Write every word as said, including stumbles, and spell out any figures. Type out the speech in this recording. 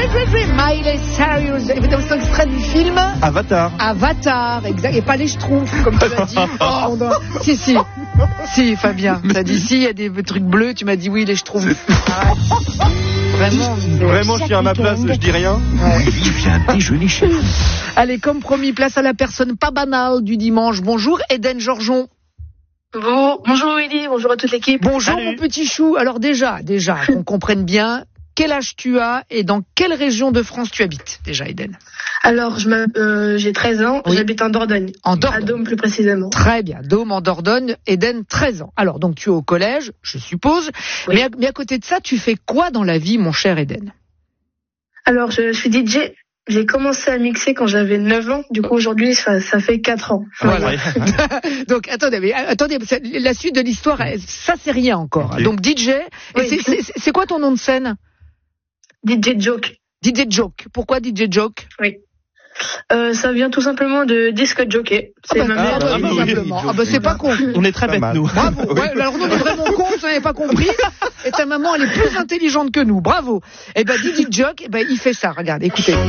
Miley Cyrus, évidemment, c'est un extrait du film Avatar. Avatar, exact, et pas les schtroumpfs, comme tu m'as dit. Oh, non. Si, si, si, Fabien, t'as dit si, il y a des trucs bleus, tu m'as dit oui, les schtroumpfs. Arrête. Vraiment, Vraiment, je suis à ma place, je dis rien. Ouais. Willy vient déjeuner chez vous. Allez, comme promis, place à la personne pas banale du dimanche. Bonjour, Eden Georgeon. Bon, bonjour Willy, bonjour à toute l'équipe. Bonjour, Salut. mon petit chou. Alors déjà, déjà, qu'on comprenne bien, quel âge tu as et dans quelle région de France tu habites, déjà, Eden? Alors, je m'app- euh, j'ai treize ans, Oui. j'habite en Dordogne. En Dordogne. À Dôme plus précisément. Très bien, Dôme en Dordogne, Eden, treize ans. Alors, donc tu es au collège, je suppose, Oui. mais, à, mais à côté de ça, tu fais quoi dans la vie, mon cher Eden? Alors, je, je suis D J. J'ai commencé à mixer quand j'avais neuf ans. Du coup, aujourd'hui, ça, ça fait quatre ans. Voilà. Donc, attendez, mais attendez, c'est- la suite de l'histoire, ça c'est rien encore. Ok. Donc, D J, et Oui. c'est- c'est c'est quoi ton nom de scène? D J Joke. D J Joke. Pourquoi D J Joke? Oui. Euh, ça vient tout simplement de disque jockey. C'est Ah bah, ma mère. ah bah, ah bah tout oui. simplement. Ah bah, c'est pas con. On est très Pas bêtes, mal. nous. Bravo. Oui. Ouais, alors nous, on est vraiment cons, vous n'avez pas compris. Et ta maman, elle est plus intelligente que nous. Bravo. Eh ben, D J Joke, eh ben, il fait ça. Regarde, écoutez.